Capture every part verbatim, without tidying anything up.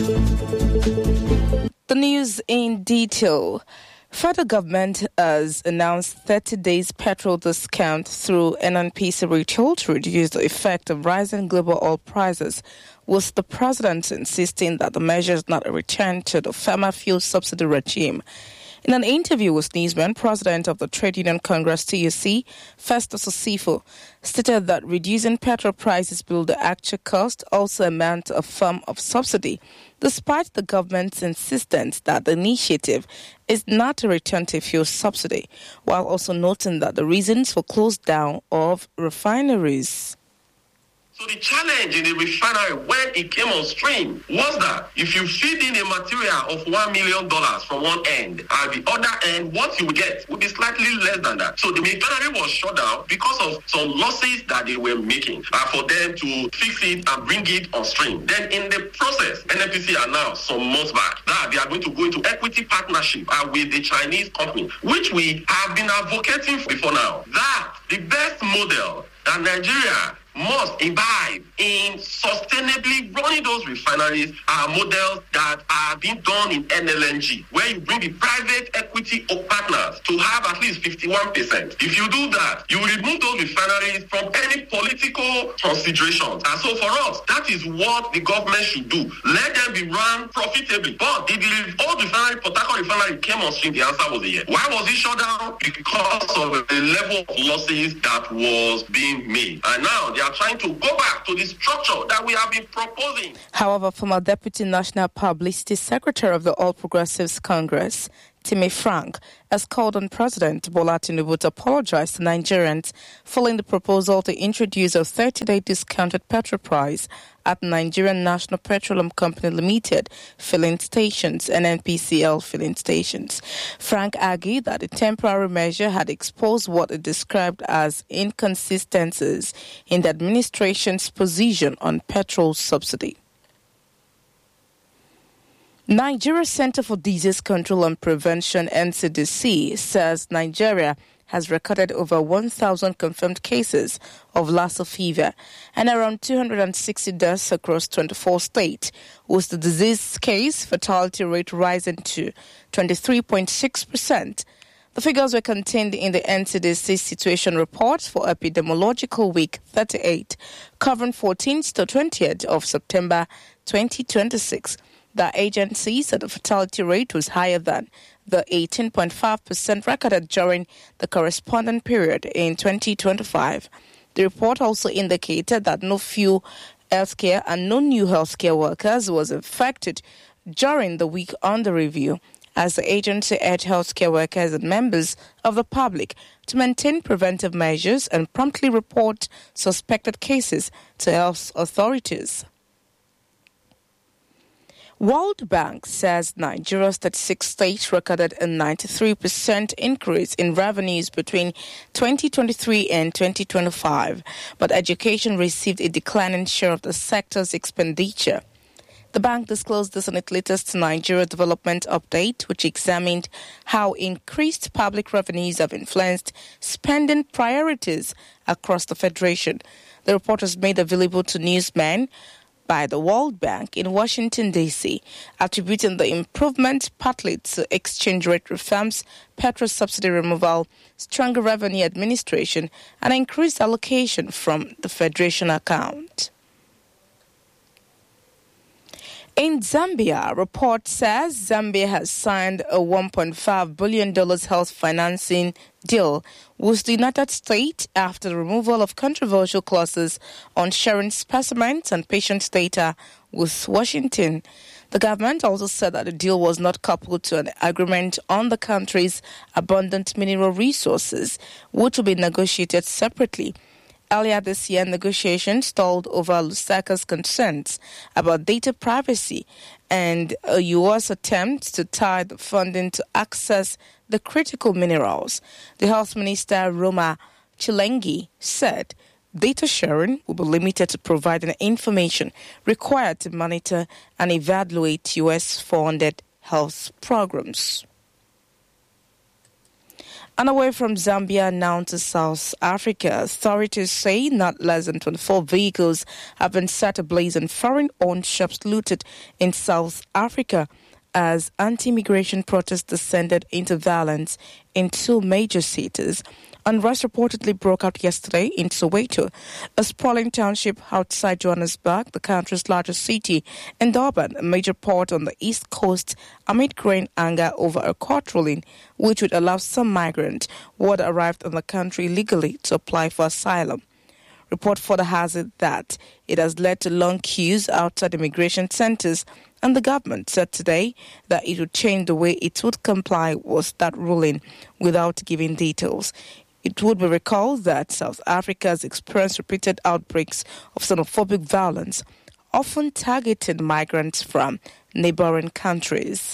The news in detail. Federal government has announced thirty days petrol discount through N N P C retail to reduce the effect of rising global oil prices, with the president insisting that the measure is not a return to the former fuel subsidy regime. In an interview with Newsman, President of the Trade Union Congress T U C, Festus Osifo, stated that reducing petrol prices below the actual cost also amounts a form of subsidy, despite the government's insistence that the initiative is not a return to fuel subsidy, while also noting that the reasons for close down of refineries. So the challenge in the refinery when it came on stream was that if you feed in a material of one million dollars from one end, at the other end, what you will get will be slightly less than that. So the refinery was shut down because of some losses that they were making uh, for them to fix it and bring it on stream. Then in the process, N N P C announced some months back that they are going to go into equity partnership uh, with the Chinese company, which we have been advocating for before now. That the best model that Nigeria must imbibe in sustainably running those refineries are models that are being done in N L N G, where you bring the private equity partners to have at least fifty-one percent. If you do that, you remove those refineries from any political considerations. And so for us, that is what the government should do. Let them be run profitably. But did the old refinery, Port Harcourt refinery, came on stream? The answer was a yes. Why was it shut down? Because of the level of losses that was being made. And now they are trying to go back to the structure that we have been proposing. However, former Deputy National Publicity Secretary of the All Progressives Congress, Timmy Frank, has called on President Bola Tinubu to apologize to Nigerians following the proposal to introduce a thirty-day discounted petrol price at Nigerian National Petroleum Company Limited filling stations and N P C L filling stations. Frank argued that the temporary measure had exposed what it described as inconsistencies in the administration's position on petrol subsidy. Nigeria Center for Disease Control and Prevention, N C D C, says Nigeria has recorded over one thousand confirmed cases of Lassa fever and around two hundred sixty deaths across twenty-four states, with the disease case fatality rate rising to twenty-three point six percent. The figures were contained in the N C D C Situation Report for Epidemiological Week thirty-eight, covering fourteenth to twentieth of September twenty twenty-six. The agency said the fatality rate was higher than the eighteen point five percent recorded during the corresponding period in twenty twenty-five. The report also indicated that no few healthcare and no new healthcare workers was affected during the week under review, as the agency urged healthcare workers and members of the public to maintain preventive measures and promptly report suspected cases to health authorities. World Bank says Nigeria's thirty-six states recorded a ninety-three percent increase in revenues between twenty twenty-three and twenty twenty-five, but education received a declining share of the sector's expenditure. The bank disclosed this in its latest Nigeria Development Update, which examined how increased public revenues have influenced spending priorities across the Federation. The report was made available to newsmen by the World Bank in Washington, D C, attributing the improvement partly to exchange rate reforms, petrol subsidy removal, stronger revenue administration, and increased allocation from the Federation account. In Zambia, a report says Zambia has signed a one point five billion dollars health financing deal with the United States after the removal of controversial clauses on sharing specimens and patient data with Washington. The government also said that the deal was not coupled to an agreement on the country's abundant mineral resources, which will be negotiated separately. Earlier this year, negotiations stalled over Lusaka's concerns about data privacy and a U S attempt to tie the funding to access the critical minerals. The Health Minister, Roma Chilengi, said data sharing will be limited to providing information required to monitor and evaluate U S-funded health programs. And away from Zambia, now to South Africa. Authorities say not less than twenty-four vehicles have been set ablaze and foreign-owned shops looted in South Africa as anti-immigration protests descended into violence in two major cities. Unrest reportedly broke out yesterday in Soweto, a sprawling township outside Johannesburg, the country's largest city, and Durban, a major port on the east coast, amid growing anger over a court ruling which would allow some migrants who had arrived in the country legally to apply for asylum. Report further has it that it has led to long queues outside immigration centres, and the government said today that it would change the way it would comply with that ruling without giving details. It would be recalled that South Africa has experienced repeated outbreaks of xenophobic violence, often targeting migrants from neighboring countries.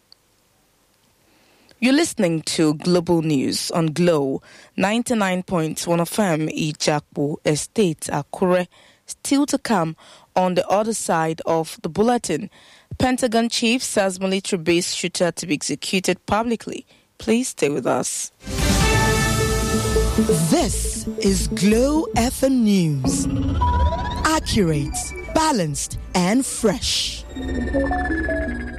You're listening to Global News on Glow ninety-nine point one F M, Ijakpo Estate, Akure. Still to come on the other side of the bulletin. Pentagon chief says military base shooter to be executed publicly. Please stay with us. This is Glow F M News. Accurate, balanced, and fresh.